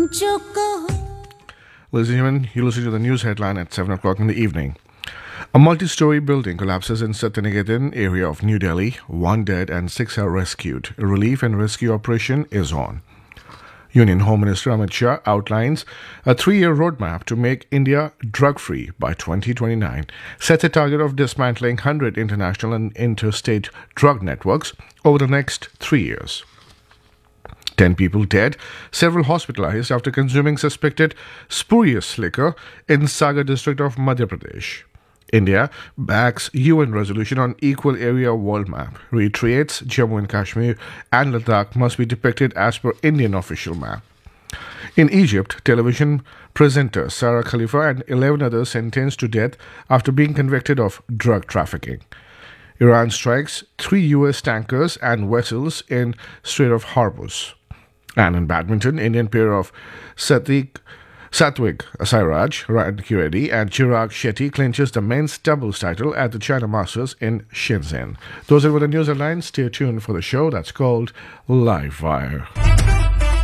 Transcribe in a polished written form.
जो कहो. Ladies and gentlemen, you listen to the news headline at 7 o'clock in the evening. A multi-story building collapses in Satyaniketan area of New Delhi. 1 dead and 6 are rescued. A relief and rescue operation is on. Union Home Minister Amit Shah outlines a 3-year roadmap to make India drug-free by 2029, sets a target of dismantling 100 international and interstate drug networks over the next 3 years. 10 people dead, several hospitalized after consuming suspected spurious liquor in Sagar district of Madhya Pradesh. India backs UN resolution on equal area world map, reiterates Jammu and Kashmir and Ladakh must be depicted as per Indian official map. In Egypt, television presenter Sarah Khalifa and 11 others sentenced to death after being convicted of drug trafficking. Iran strikes 3 US tankers and vessels in Strait of Hormuz. And in badminton, Indian pair of Satvik Sairaj Rankireddy and Chirag Shetty clinches the men's doubles title at the China Masters in Shenzhen. Those are the news headlines. Stay tuned for the show that's called Live Wire.